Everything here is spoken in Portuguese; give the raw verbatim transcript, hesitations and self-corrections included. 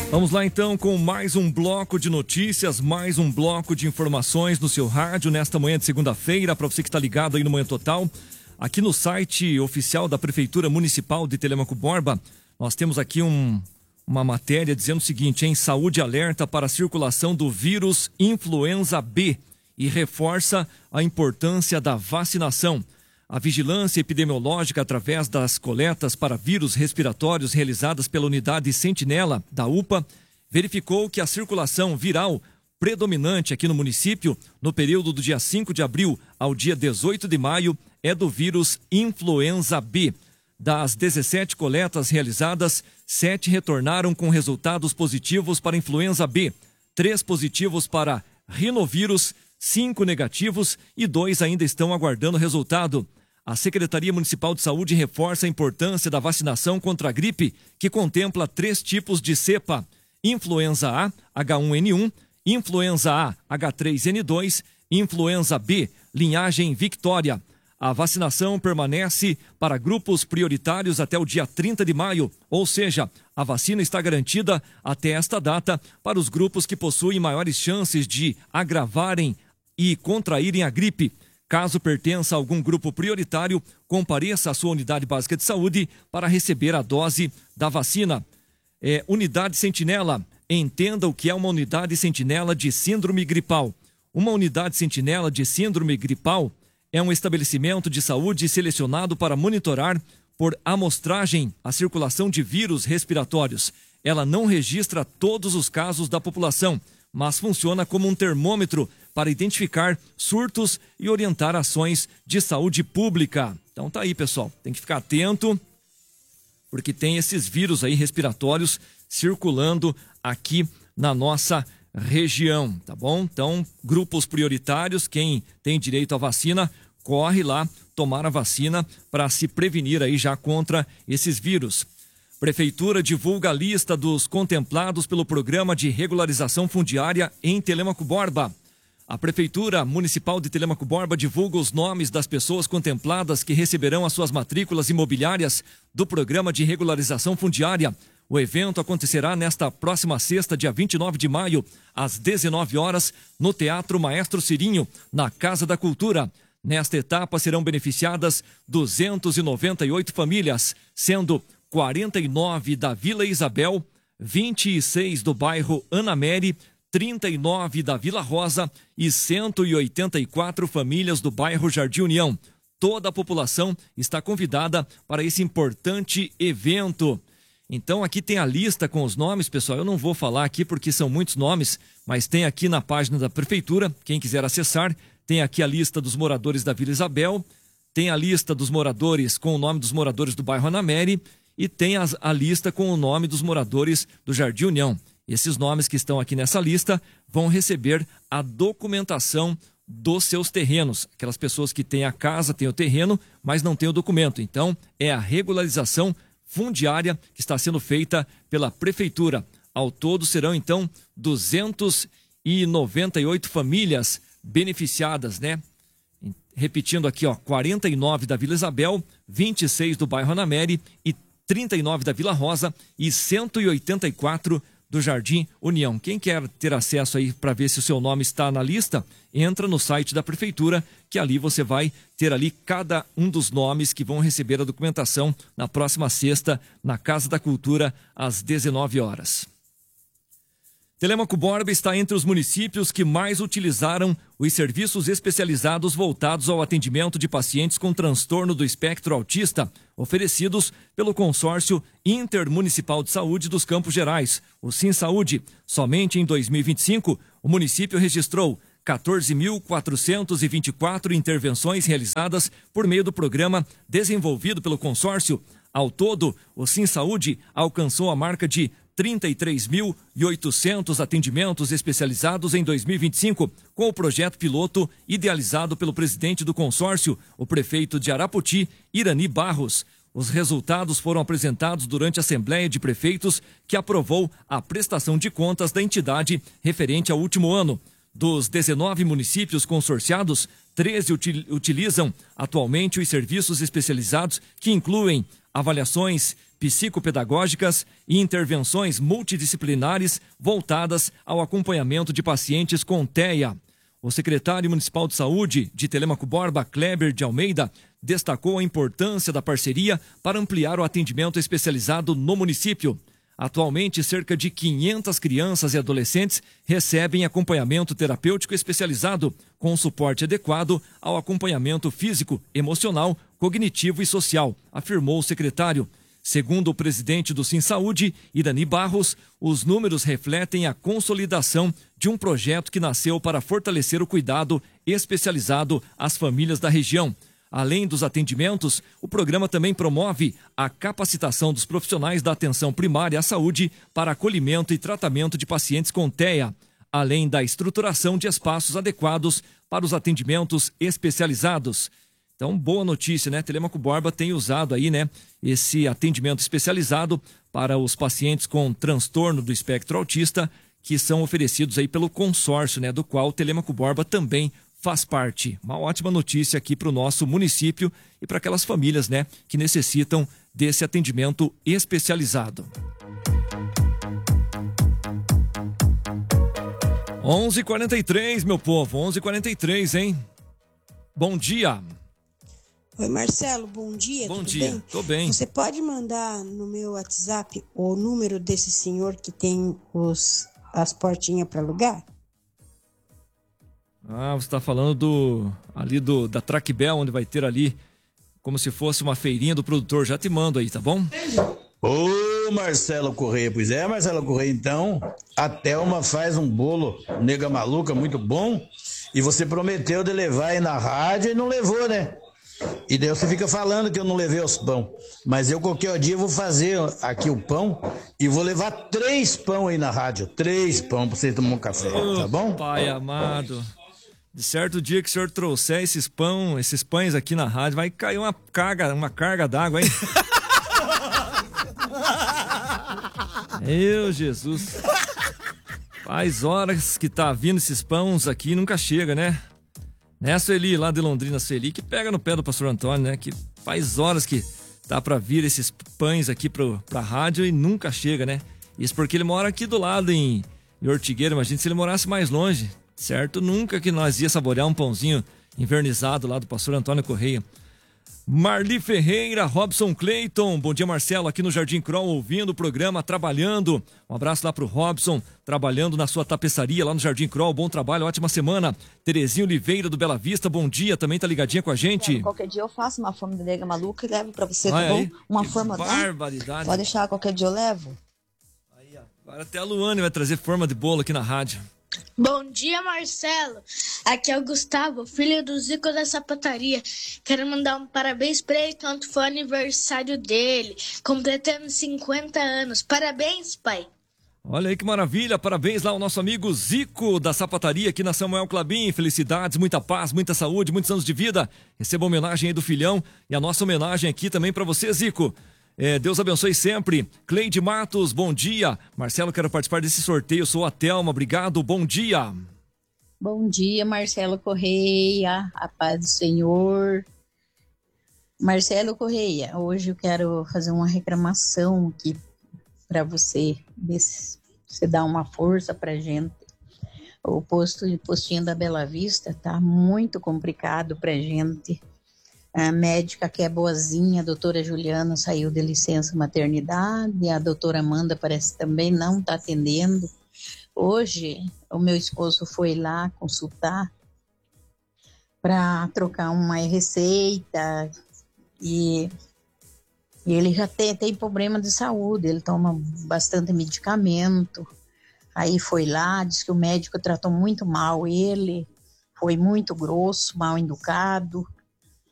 Vamos lá então com mais um bloco de notícias, mais um bloco de informações no seu rádio nesta manhã de segunda-feira, para você que está ligado aí no Manhã Total. Aqui no site oficial da Prefeitura Municipal de Telêmaco Borba, nós temos aqui um, uma matéria dizendo o seguinte, em saúde alerta para a circulação do vírus influenza B e reforça a importância da vacinação. A vigilância epidemiológica através das coletas para vírus respiratórios realizadas pela unidade Sentinela da U P A verificou que a circulação viral predominante aqui no município no período do dia cinco de abril ao dia dezoito de maio é do vírus influenza B. Das dezessete coletas realizadas, sete retornaram com resultados positivos para influenza B, três positivos para rinovírus, cinco negativos e dois ainda estão aguardando resultado. A Secretaria Municipal de Saúde reforça a importância da vacinação contra a gripe, que contempla três tipos de cepa: influenza A, H um N um, influenza A, H três N dois, influenza B, linhagem Victoria. A vacinação permanece para grupos prioritários até o dia trinta de maio, ou seja, a vacina está garantida até esta data para os grupos que possuem maiores chances de agravarem e contraírem a gripe. Caso pertença a algum grupo prioritário, compareça à sua unidade básica de saúde para receber a dose da vacina. É, unidade Sentinela. Entenda o que é uma unidade Sentinela de síndrome gripal. Uma unidade Sentinela de síndrome gripal é um estabelecimento de saúde selecionado para monitorar por amostragem a circulação de vírus respiratórios. Ela não registra todos os casos da população, mas funciona como um termômetro para identificar surtos e orientar ações de saúde pública. Então tá aí, pessoal, tem que ficar atento, porque tem esses vírus aí respiratórios circulando aqui na nossa região, tá bom? Então, grupos prioritários, quem tem direito à vacina, corre lá tomar a vacina para se prevenir aí já contra esses vírus. Prefeitura divulga a lista dos contemplados pelo programa de regularização fundiária em Telêmaco Borba. A Prefeitura Municipal de Telêmaco Borba divulga os nomes das pessoas contempladas que receberão as suas matrículas imobiliárias do programa de regularização fundiária. O evento acontecerá nesta próxima sexta, dia vinte e nove de maio, às dezenove horas, no Teatro Maestro Cirinho, na Casa da Cultura. Nesta etapa serão beneficiadas duzentas e noventa e oito famílias, sendo quarenta e nove da Vila Isabel, vinte e seis do bairro Ana Mary, trinta e nove da Vila Rosa e cento e oitenta e quatro famílias do bairro Jardim União. Toda a população está convidada para esse importante evento. Então aqui tem a lista com os nomes, pessoal. Eu não vou falar aqui porque são muitos nomes, mas tem aqui na página da Prefeitura, quem quiser acessar, tem aqui a lista dos moradores da Vila Isabel, tem a lista dos moradores com o nome dos moradores do bairro Ana Mary, e tem as, a lista com o nome dos moradores do Jardim União. Esses nomes que estão aqui nessa lista vão receber a documentação dos seus terrenos. Aquelas pessoas que têm a casa, têm o terreno, mas não têm o documento. Então, é a regularização fundiária que está sendo feita pela Prefeitura. Ao todo, serão, então, duzentas e noventa e oito famílias beneficiadas, né? Repetindo aqui, ó, quarenta e nove da Vila Isabel, vinte e seis do bairro Ana Mary e trinta e nove da Vila Rosa e cento e oitenta e quatro do Jardim União. Quem quer ter acesso aí para ver se o seu nome está na lista, entra no site da Prefeitura, que ali você vai ter ali cada um dos nomes que vão receber a documentação na próxima sexta, na Casa da Cultura, às dezenove horas. Telêmaco Borba está entre os municípios que mais utilizaram os serviços especializados voltados ao atendimento de pacientes com transtorno do espectro autista, oferecidos pelo Consórcio Intermunicipal de Saúde dos Campos Gerais, o SINSaúde. Somente em dois mil e vinte e cinco, o município registrou quatorze mil quatrocentas e vinte e quatro intervenções realizadas por meio do programa desenvolvido pelo consórcio. Ao todo, o SINSaúde alcançou a marca de trinta e três mil e oitocentos atendimentos especializados em dois mil e vinte e cinco, com o projeto piloto idealizado pelo presidente do consórcio, o prefeito de Arapoti, Irani Barros. Os resultados foram apresentados durante a Assembleia de Prefeitos, que aprovou a prestação de contas da entidade referente ao último ano. Dos dezenove municípios consorciados, treze utilizam atualmente os serviços especializados, que incluem avaliações psicopedagógicas e intervenções multidisciplinares voltadas ao acompanhamento de pacientes com T E A. O secretário municipal de saúde de Telêmaco Borba, Kleber de Almeida, destacou a importância da parceria para ampliar o atendimento especializado no município. Atualmente, cerca de quinhentas crianças e adolescentes recebem acompanhamento terapêutico especializado, com suporte adequado ao acompanhamento físico, emocional, cognitivo e social, afirmou o secretário. Segundo o presidente do SimSaúde, Irani Barros, os números refletem a consolidação de um projeto que nasceu para fortalecer o cuidado especializado às famílias da região. Além dos atendimentos, o programa também promove a capacitação dos profissionais da atenção primária à saúde para acolhimento e tratamento de pacientes com T E A, além da estruturação de espaços adequados para os atendimentos especializados. Então, boa notícia, né? Telêmaco Borba tem usado aí, né, esse atendimento especializado para os pacientes com transtorno do espectro autista, que são oferecidos aí pelo consórcio, né, do qual o Telêmaco Borba também faz parte. Uma ótima notícia aqui para o nosso município e para aquelas famílias, né, que necessitam desse atendimento especializado. onze e quarenta e três, meu povo, onze e quarenta e três, hein? Bom dia. Oi, Marcelo, bom dia, Bom tudo dia, bem? tô bem. Você pode mandar no meu WhatsApp o número desse senhor que tem os, as portinhas para alugar? Ah, você está falando do ali do da Traquebel, onde vai ter ali como se fosse uma feirinha do produtor. Já te mando aí, tá bom? Ô, Marcelo Correia, pois é, Marcelo Correia, então, a Thelma faz um bolo nega maluca muito bom e você prometeu de levar aí na rádio e não levou, né? E daí você fica falando que eu não levei os pão. Mas eu qualquer dia vou fazer aqui o pão e vou levar três pão aí na rádio. Três pão pra você tomar um café, tá bom? Pai amado, de certo dia que o senhor trouxer esses pão, esses pães aqui na rádio, vai cair uma carga, uma carga d'água, hein? Meu Jesus. Faz horas que tá vindo esses pães aqui e nunca chega, né? Né, Sueli, lá de Londrina, Sueli, que pega no pé do pastor Antônio, né? Que faz horas que tá pra vir esses pães aqui pro, pra rádio e nunca chega, né? Isso porque ele mora aqui do lado em, em Ortigueira. Imagina se ele morasse mais longe, certo? Nunca que nós ia saborear um pãozinho invernizado lá do pastor Antônio Correia. Marli Ferreira, Robson Clayton, bom dia Marcelo, aqui no Jardim Kroll, ouvindo o programa, trabalhando, um abraço lá pro Robson, trabalhando na sua tapeçaria lá no Jardim Kroll, bom trabalho, ótima semana. Terezinha Oliveira do Bela Vista, bom dia, também tá ligadinha com a gente. Qualquer dia eu faço uma forma de nega maluca e levo pra você, Vai tá bom? aí. Uma Que forma, barbaridade. Tá? Pode deixar, qualquer dia eu levo. Aí, ó. Agora até a Luane vai trazer forma de bolo aqui na rádio. Bom dia, Marcelo. Aqui é o Gustavo, filho do Zico da Sapataria. Quero mandar um parabéns pra ele, quanto foi o aniversário dele, completando cinquenta anos. Parabéns, pai. Olha aí que maravilha, parabéns lá ao nosso amigo Zico da Sapataria aqui na Samuel Clabin. Felicidades, muita paz, muita saúde, muitos anos de vida. Receba a homenagem aí do filhão e a nossa homenagem aqui também pra você, Zico. É, Deus abençoe sempre. Cleide Matos, bom dia. Marcelo, quero participar desse sorteio. Sou a Thelma, obrigado, bom dia. Bom dia, Marcelo Correia, a paz do Senhor. Marcelo Correia, hoje eu quero fazer uma reclamação aqui para você, ver se você dá uma força pra gente. O posto, postinho da Bela Vista tá muito complicado pra gente. A médica que é boazinha, a doutora Juliana, saiu de licença maternidade, a doutora Amanda parece também não está atendendo. Hoje, o meu esposo foi lá consultar para trocar uma receita e, e ele já tem, tem problema de saúde, ele toma bastante medicamento. Aí foi lá, disse que o médico tratou muito mal ele, foi muito grosso, mal educado.